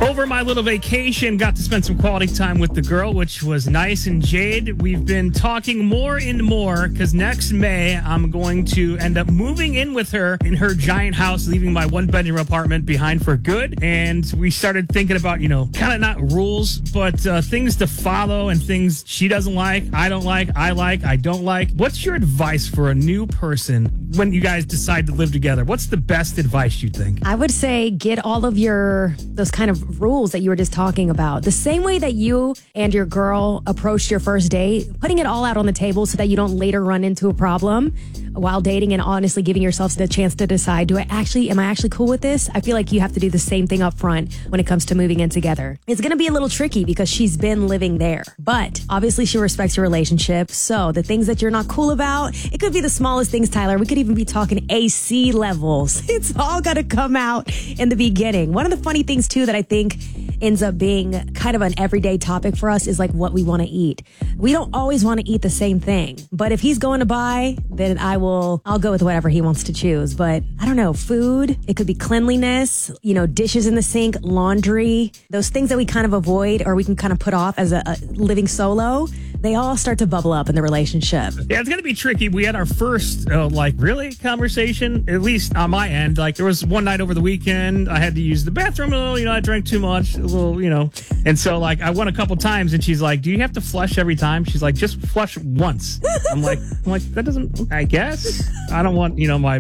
Over my little vacation, got to spend some quality time with the girl, which was nice. And Jade, we've been talking more and more because next May, I'm going to end up moving in with her in her giant house, leaving my one-bedroom apartment behind for good. And we started thinking about, kind of not rules, but things to follow and things she doesn't like, I don't like, I don't like. What's your advice for a new person when you guys decide to live together? What's the best advice you think? I would say get all of those kind of rules that you were just talking about. The same way that you and your girl approached your first date, putting it all out on the table so that you don't later run into a problem while dating, and honestly giving yourselves the chance to decide, am I actually cool with this? I feel like you have to do the same thing up front when it comes to moving in together. It's going to be a little tricky because she's been living there, but obviously she respects your relationship. So the things that you're not cool about, it could be the smallest things, Tyler. We could even be talking AC levels. It's all got to come out in the beginning. One of the funny things too that I think ends up being kind of an everyday topic for us is like what we want to eat. We don't always want to eat the same thing, but if he's going to buy, then I'll go with whatever he wants to choose. But I don't know, food, it could be cleanliness, dishes in the sink, laundry, those things that we kind of avoid or we can kind of put off as a living solo, they all start to bubble up in the relationship. Yeah, it's going to be tricky. We had our first, conversation, at least on my end. Like, there was one night over the weekend, I had to use the bathroom a little, I drank too much, a little, And so, I went a couple times, and she's like, do you have to flush every time? She's like, just flush once. I'm like, that doesn't, I guess. I don't want,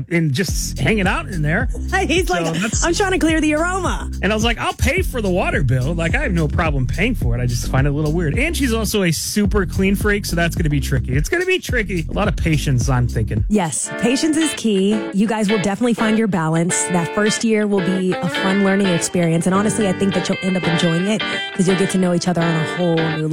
just hanging out in there. He's like, I'm trying to clear the aroma. And I was like, I'll pay for the water bill. I have no problem paying for it. I just find it a little weird. And she's also a super clean freak, so that's going to be tricky. It's going to be tricky. A lot of patience, I'm thinking. Yes, patience is key. You guys will definitely find your balance. That first year will be a fun learning experience. And honestly, I think that you'll end up enjoying it because you'll get to know each other on a whole new level.